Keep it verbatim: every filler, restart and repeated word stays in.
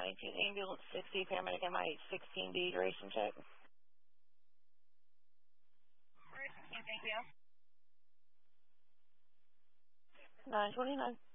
nineteen ambulance sixty, paramedic M I H sixteen D, duration check. Thank you. nine twenty-nine.